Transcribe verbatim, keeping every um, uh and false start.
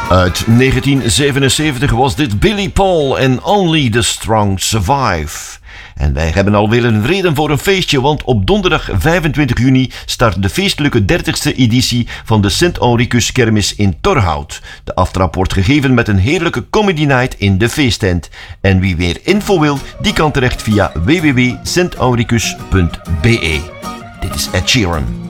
Uit negentien zevenenzeventig was dit Billy Paul en Only the Strong Survive. En wij hebben alweer een reden voor een feestje, want op donderdag vijfentwintig juni start de feestelijke dertigste editie van de Sint-Ulricus Kermis in Torhout. De aftrap wordt gegeven met een heerlijke comedy night in de feesttent. En wie weer info wil, die kan terecht via w w w punt sint ulricus punt b e. Dit is Ed Sheeran.